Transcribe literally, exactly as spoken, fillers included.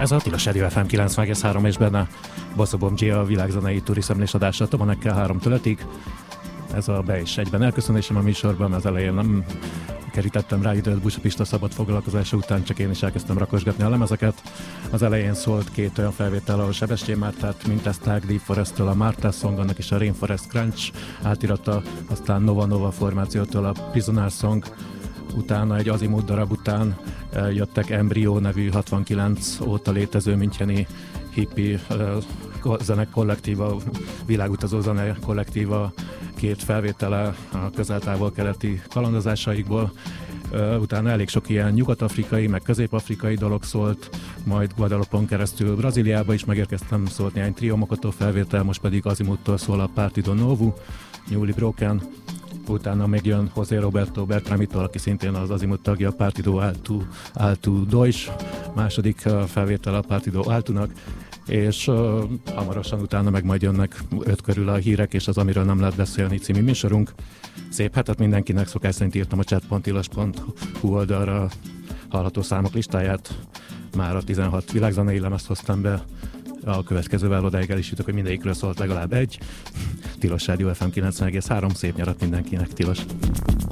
Ez a Tilos Rádió ef em kilencven egész három és benne Baszobom G a világzenei turiszemlés adása Tomanekkel háromtól ötig. Ez a be és egyben elköszönésem a műsorban, az elején nem kerítettem rá időt Busa Pista szabad foglalkozása után, csak én is elkezdtem rakosgatni a lemezeket. Az elején szólt két olyan felvétel, ahol Sebestyén Mártát mintázták, Deep Forest-től a Martha Song, annak is a Rainforest Crunch átirata, aztán Nova Nova formációtól a Prisoner Song, utána egy Azimuth darab után jöttek Embryo nevű hatvankilenc óta létező müncheni hippi zene kollektíva, világutazó zene kollektíva két felvétele a közel-távol-keleti kalandozásaikból. Utána elég sok ilyen nyugat-afrikai, meg közép-afrikai dolog szólt, majd Guadeloupe-on keresztül Brazíliába is megérkeztem, szólt néhány Trio Mokoto felvétel, most pedig Azimuth-tól szól a Partido Novo, Newly Broken. Utána még jön José Roberto Beltramitól, aki szintén az Azimuth tagja, Partido Alto, Alto Deutsch, második felvétel a Partido Altunak, és uh, hamarosan utána meg majd jönnek öt körül a hírek, és az Amiről nem lehet beszélni című műsorunk. Szép hetet mindenkinek, szokás szerint írtam a chat pont tilos pont hu oldalra hallható számok listáját. Már a tizenhat világzenei lemezt hoztam be, a következővel odáig el is jutok, hogy mindegyikről szólt legalább egy. Tilos Rádió ef em kilencven egész három, szép nyarat mindenkinek, Tilos!